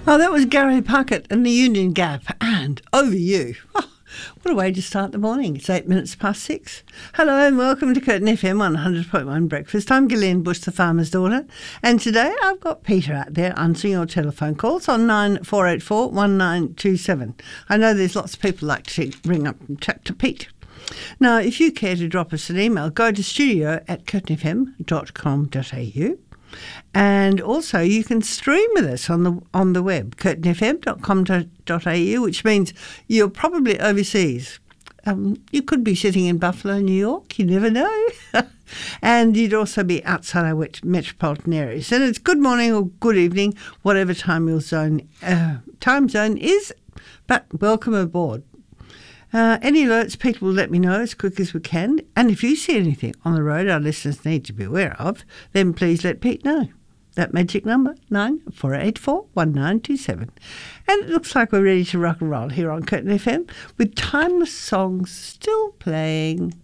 Oh, that was Gary Puckett and the Union Gap and Over You. Oh, what a way to start the morning. It's 8 minutes past 6. Hello and welcome to Curtin FM 100.1 Breakfast. I'm Gillian Bush, the farmer's daughter. And today I've got Peter out there answering your telephone calls on 9484 1927. I know there's lots of people like to ring up and chat to Pete. Now, if you care to drop us an email, go to studio@curtinfm.com.au. And also you can stream with us on the web, curtinfm.com.au, which means you're probably overseas. You could be sitting in Buffalo, New York, you never know. And you'd also be outside our metropolitan areas. And it's good morning or good evening, whatever time your time zone is, but welcome aboard. Any alerts, people will let me know as quick as we can. And if you see anything on the road our listeners need to be aware of, then please let Pete know. That magic number, 9484 1927. And it looks like we're ready to rock and roll here on Curtin FM with timeless songs still playing.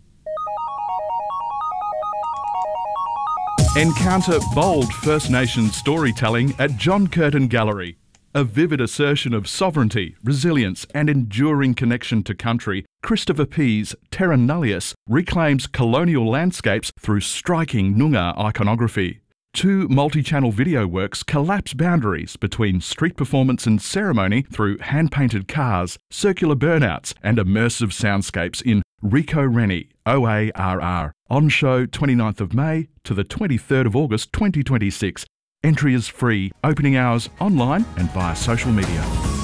Encounter bold First Nations storytelling at John Curtin Gallery. A vivid assertion of sovereignty, resilience and enduring connection to country, Christopher Pease' Terra Nullius reclaims colonial landscapes through striking Noongar iconography. Two multi-channel video works collapse boundaries between street performance and ceremony through hand-painted cars, circular burnouts and immersive soundscapes in Rico Rennie, OARR. On show 29th of May to the 23rd of August 2026. Entry is free, opening hours online and via social media.